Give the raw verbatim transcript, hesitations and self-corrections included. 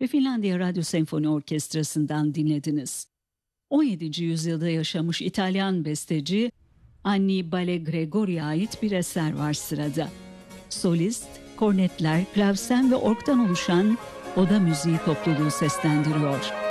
ve Finlandiya Radyo Senfoni Orkestrası'ndan dinlediniz. on yedinci yüzyılda yaşamış İtalyan besteci Annibale Gregori'ye ait bir eser var sırada. Solist, kornetler, klavsen ve orgtan oluşan oda müziği topluluğu seslendiriyor.